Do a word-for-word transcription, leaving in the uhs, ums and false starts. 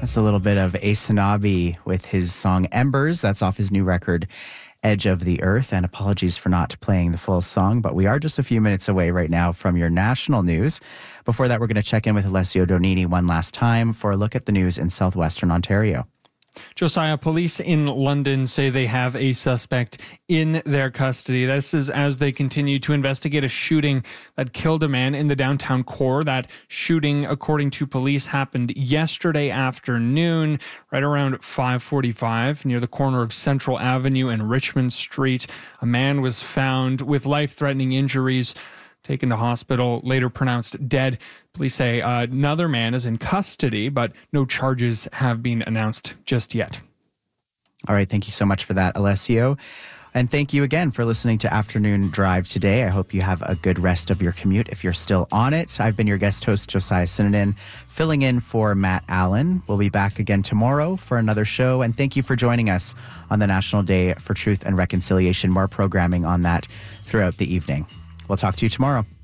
That's a little bit of Asanabi with his song Embers. That's off his new record, Edge of the Earth. And apologies for not playing the full song, but we are just a few minutes away right now from your national news. Before that, we're going to check in with Alessio Donini one last time for a look at the news in southwestern Ontario. Josiah, police in London say they have a suspect in their custody. This is as they continue to investigate a shooting that killed a man in the downtown core. That shooting, according to police, happened yesterday afternoon, right around five forty-five, near the corner of Central Avenue and Richmond Street. A man was found with life-threatening injuries, taken to hospital, later pronounced dead. Police say uh, another man is in custody, but no charges have been announced just yet. All right, thank you so much for that, Alessio. And thank you again for listening to Afternoon Drive today. I hope you have a good rest of your commute if you're still on it. I've been your guest host, Josiah Sinanen, filling in for Matt Allen. We'll be back again tomorrow for another show. And thank you for joining us on the National Day for Truth and Reconciliation. More programming on that throughout the evening. We'll talk to you tomorrow.